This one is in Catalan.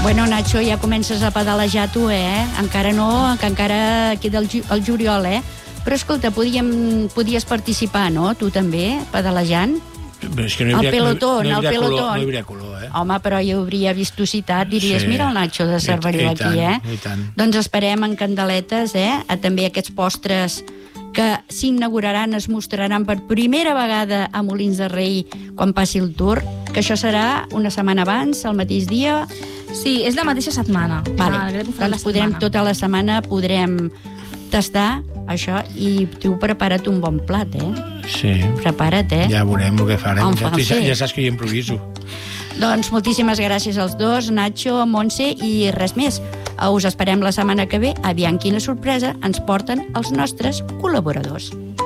Bueno, Nacho, ja comences a pedalejar tu, Encara no, que encara queda el juliol, Però, escolta, podies participar, no? Tu també, pedalejant? És que no hi hauria color, Home, però hi hauria vistositat. Diries, mira el Nacho de Cerveril aquí, I tant. Doncs esperem en candeletes, també aquests postres que s'inauguraran, es mostraran per primera vegada a Molins de Rei quan passi el Tour, que això serà una setmana abans, el mateix dia. Sí, és la mateixa setmana. Vale. Doncs tota la setmana podrem tastar això i tu prepara't un bon plat, Sí. Prepara't, Ja veurem el que farem. Ja saps que jo improviso. Doncs moltíssimes gràcies als dos, Nacho, Montse, i res més. Us esperem la setmana que ve, aviam quina sorpresa ens porten els nostres col·laboradors.